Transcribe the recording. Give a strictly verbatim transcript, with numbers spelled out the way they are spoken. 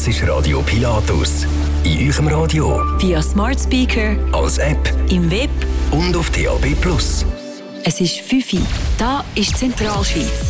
ist Radio Pilatus. In eurem Radio, via Smart Speaker, als App, im Web und auf D A B plus. Es ist fünf Uhr. Da ist Zentralschweiz.